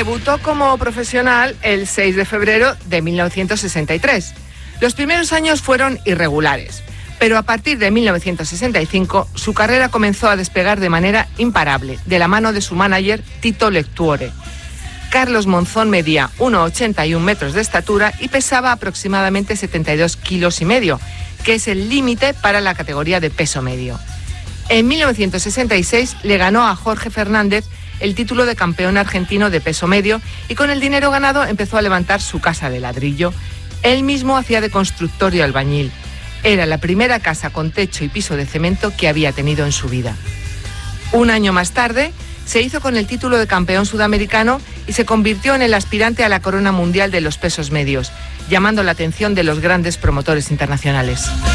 Debutó como profesional el 6 de febrero de 1963. Los primeros años fueron irregulares, pero a partir de 1965 su carrera comenzó a despegar de manera imparable, de la mano de su manager Tito Lectuore. Carlos Monzón medía 1,81 metros de estatura y pesaba aproximadamente 72,5 kilos, que es el límite para la categoría de peso medio. En 1966 le ganó a Jorge Fernández el título de campeón argentino de peso medio y con el dinero ganado empezó a levantar su casa de ladrillo. Él mismo hacía de constructor y albañil. Era la primera casa con techo y piso de cemento que había tenido en su vida. Un año más tarde se hizo con el título de campeón sudamericano y se convirtió en el aspirante a la corona mundial de los pesos medios, llamando la atención de los grandes promotores internacionales.